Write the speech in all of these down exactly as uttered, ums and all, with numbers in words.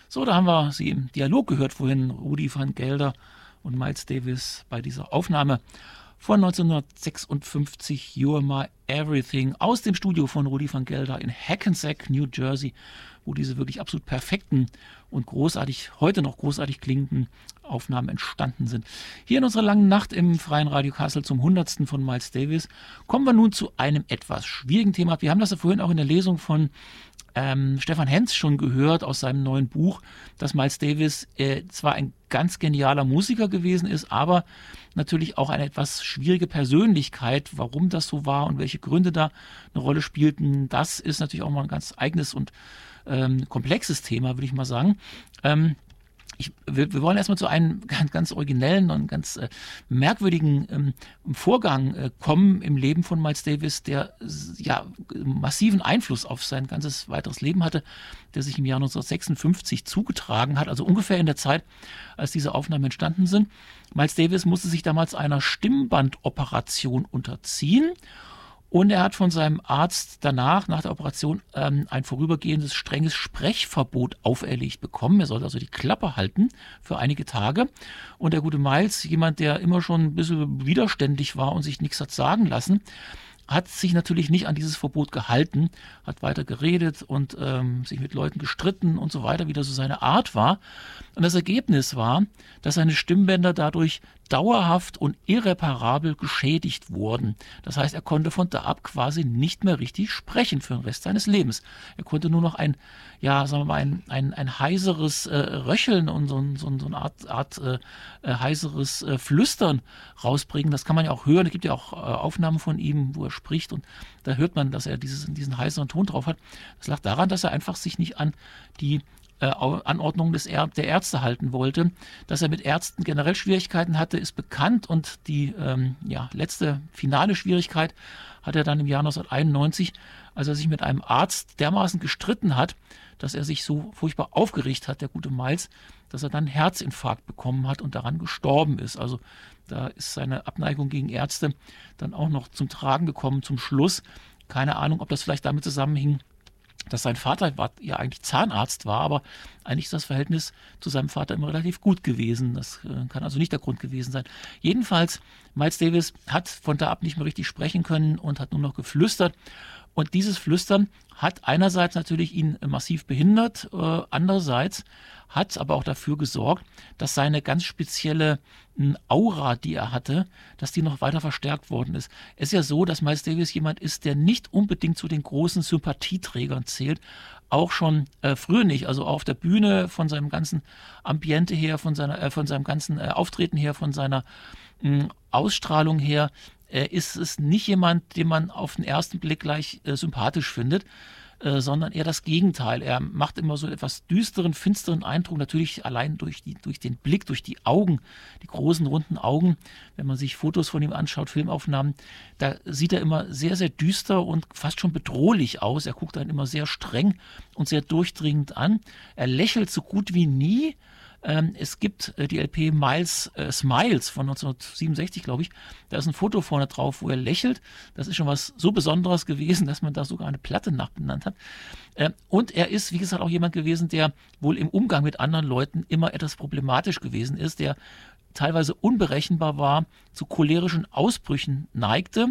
So, da haben wir sie im Dialog gehört vorhin, Rudi van Gelder und Miles Davis bei dieser Aufnahme von neunzehnhundertsechsundfünfzig, You're My Everything, aus dem Studio von Rudi van Gelder in Hackensack, New Jersey, wo diese wirklich absolut perfekten und großartig, heute noch großartig klingenden Aufnahmen entstanden sind. Hier in unserer langen Nacht im Freien Radio Kassel zum hundertsten von Miles Davis kommen wir nun zu einem etwas schwierigen Thema. Wir haben das ja vorhin auch in der Lesung von ähm, Stefan Henz schon gehört aus seinem neuen Buch, dass Miles Davis äh, zwar ein ganz genialer Musiker gewesen ist, aber natürlich auch eine etwas schwierige Persönlichkeit. Warum das so war und welche Gründe da eine Rolle spielten, das ist natürlich auch mal ein ganz eigenes und ähm, komplexes Thema, würde ich mal sagen. Ähm, Ich, wir, wir wollen erstmal zu einem ganz, ganz originellen und ganz äh, merkwürdigen ähm, Vorgang äh, kommen im Leben von Miles Davis, der äh, ja massiven Einfluss auf sein ganzes weiteres Leben hatte, der sich im Jahr neunzehnhundertsechsundfünfzig zugetragen hat, also ungefähr in der Zeit, als diese Aufnahmen entstanden sind. Miles Davis musste sich damals einer Stimmbandoperation unterziehen. Und er hat von seinem Arzt danach, nach der Operation, ähm, ein vorübergehendes strenges Sprechverbot auferlegt bekommen. Er sollte also die Klappe halten für einige Tage. Und der gute Miles, jemand, der immer schon ein bisschen widerständig war und sich nichts hat sagen lassen, hat sich natürlich nicht an dieses Verbot gehalten, hat weiter geredet und ähm, sich mit Leuten gestritten und so weiter, wie das so seine Art war. Und das Ergebnis war, dass seine Stimmbänder dadurch dauerhaft und irreparabel geschädigt wurden. Das heißt, er konnte von da ab quasi nicht mehr richtig sprechen für den Rest seines Lebens. Er konnte nur noch ein, ja, sagen wir mal, ein, ein, ein heiseres äh, Röcheln und so, so, so eine Art, Art äh, äh, heiseres äh, Flüstern rausbringen. Das kann man ja auch hören. Es gibt ja auch äh, Aufnahmen von ihm, wo er spricht und da hört man, dass er dieses, diesen heiseren Ton drauf hat. Das lag daran, dass er einfach sich nicht an die Anordnung des Är- der Ärzte halten wollte. Dass er mit Ärzten generell Schwierigkeiten hatte, ist bekannt und die ähm, ja, letzte finale Schwierigkeit hat er dann im Jahr neunzehnhunderteinundneunzig, als er sich mit einem Arzt dermaßen gestritten hat, dass er sich so furchtbar aufgeregt hat, der gute Miles, dass er dann einen Herzinfarkt bekommen hat und daran gestorben ist. Also da ist seine Abneigung gegen Ärzte dann auch noch zum Tragen gekommen zum Schluss. Keine Ahnung, ob das vielleicht damit zusammenhing, dass sein Vater war, ja eigentlich Zahnarzt war, aber eigentlich ist das Verhältnis zu seinem Vater immer relativ gut gewesen. Das äh, kann also nicht der Grund gewesen sein. Jedenfalls, Miles Davis hat von da ab nicht mehr richtig sprechen können und hat nur noch geflüstert. Und dieses Flüstern hat einerseits natürlich ihn massiv behindert, äh, andererseits hat aber auch dafür gesorgt, dass seine ganz spezielle m, Aura, die er hatte, dass die noch weiter verstärkt worden ist. Es ist ja so, dass Miles Davis jemand ist, der nicht unbedingt zu den großen Sympathieträgern zählt, auch schon äh, früher nicht, also auf der Bühne von seinem ganzen Ambiente her, von seiner, äh, von seinem ganzen äh, Auftreten her, von seiner m, Ausstrahlung her, äh, ist es nicht jemand, den man auf den ersten Blick gleich äh, sympathisch findet, äh, sondern eher das Gegenteil. Er macht immer so etwas düsteren, finsteren Eindruck, natürlich allein durch, die, durch den Blick, durch die Augen, die großen, runden Augen. Wenn man sich Fotos von ihm anschaut, Filmaufnahmen, da sieht er immer sehr, sehr düster und fast schon bedrohlich aus. Er guckt einen immer sehr streng und sehr durchdringend an. Er lächelt so gut wie nie. Ähm, es gibt äh, die L P Miles äh, Smiles von neunzehnhundertsiebenundsechzig, glaube ich. Da ist ein Foto vorne drauf, wo er lächelt. Das ist schon was so Besonderes gewesen, dass man da sogar eine Platte nachbenannt hat. Äh, und er ist, wie gesagt, auch jemand gewesen, der wohl im Umgang mit anderen Leuten immer etwas problematisch gewesen ist, der teilweise unberechenbar war, zu cholerischen Ausbrüchen neigte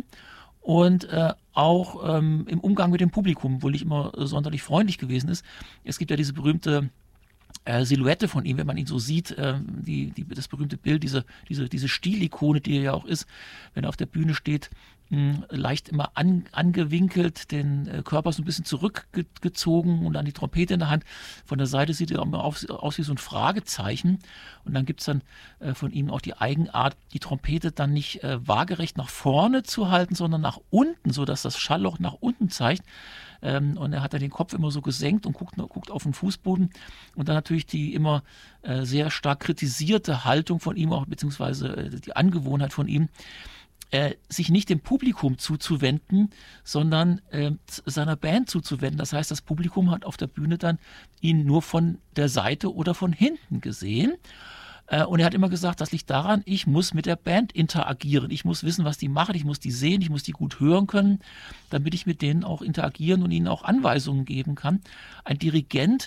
und äh, auch ähm, im Umgang mit dem Publikum wohl nicht immer äh, sonderlich freundlich gewesen ist. Es gibt ja diese berühmte Äh, Silhouette von ihm, wenn man ihn so sieht, äh, die, die, das berühmte Bild, diese, diese, diese Stilikone, die er ja auch ist, wenn er auf der Bühne steht, mh, leicht immer an, angewinkelt, den äh, Körper so ein bisschen zurückgezogen und dann die Trompete in der Hand. Von der Seite sieht er immer auf, aus wie so ein Fragezeichen. Und dann gibt es dann äh, von ihm auch die Eigenart, die Trompete dann nicht äh, waagerecht nach vorne zu halten, sondern nach unten, sodass das Schallloch nach unten zeigt. Ähm, und er hat dann den Kopf immer so gesenkt und guckt, guckt auf den Fußboden. Und dann natürlich die immer äh, sehr stark kritisierte Haltung von ihm, auch beziehungsweise äh, die Angewohnheit von ihm, äh, sich nicht dem Publikum zuzuwenden, sondern äh, seiner Band zuzuwenden. Das heißt, das Publikum hat auf der Bühne dann ihn nur von der Seite oder von hinten gesehen. Und er hat immer gesagt, das liegt daran, ich muss mit der Band interagieren. Ich muss wissen, was die machen, ich muss die sehen, ich muss die gut hören können, damit ich mit denen auch interagieren und ihnen auch Anweisungen geben kann. Ein Dirigent,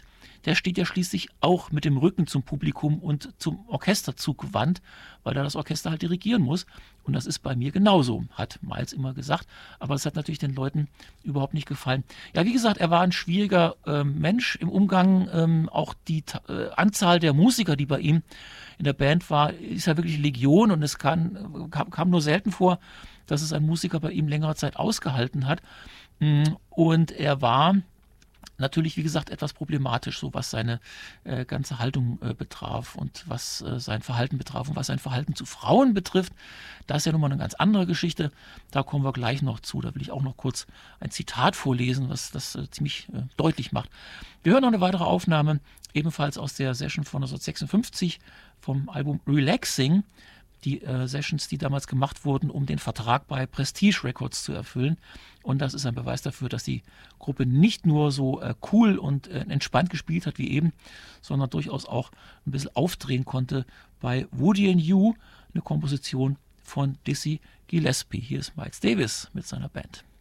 der steht ja schließlich auch mit dem Rücken zum Publikum und zum Orchester zugewandt, weil er das Orchester halt dirigieren muss. Und das ist bei mir genauso, hat Miles immer gesagt. Aber es hat natürlich den Leuten überhaupt nicht gefallen. Ja, wie gesagt, er war ein schwieriger äh, Mensch im Umgang. Ähm, auch die äh, Anzahl der Musiker, die bei ihm in der Band war, ist ja wirklich Legion. Und es kann, kam, kam nur selten vor, dass es ein Musiker bei ihm längere Zeit ausgehalten hat. Und er war natürlich, wie gesagt, etwas problematisch, so was seine äh, ganze Haltung äh, betraf und was äh, sein Verhalten betraf und was sein Verhalten zu Frauen betrifft. Das ist ja nun mal eine ganz andere Geschichte. Da kommen wir gleich noch zu. Da will ich auch noch kurz ein Zitat vorlesen, was das äh, ziemlich äh, deutlich macht. Wir hören noch eine weitere Aufnahme, ebenfalls aus der Session von neunzehnhundertsechsundfünfzig vom Album Relaxing. Die äh, Sessions, die damals gemacht wurden, um den Vertrag bei Prestige Records zu erfüllen. Und das ist ein Beweis dafür, dass die Gruppe nicht nur so äh, cool und äh, entspannt gespielt hat wie eben, sondern durchaus auch ein bisschen aufdrehen konnte bei Woody and You, eine Komposition von Dizzy Gillespie. Hier ist Miles Davis mit seiner Band.